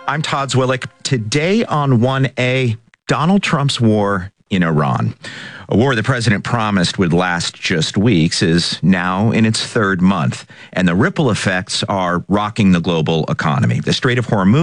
I'm Todd Zwillich. Today on 1A, Donald Trump's war in Iran. A war the president promised would last just weeks is now in its third month, and the ripple effects are rocking the global economy. The Strait of Hormuz